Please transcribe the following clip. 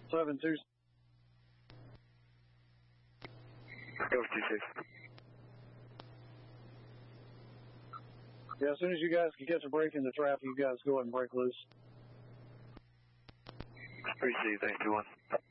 7-2. Over 2-6. Yeah, as soon as you guys can catch a break in the traffic, you guys go ahead and break loose. Appreciate it. Thanks, 2-1.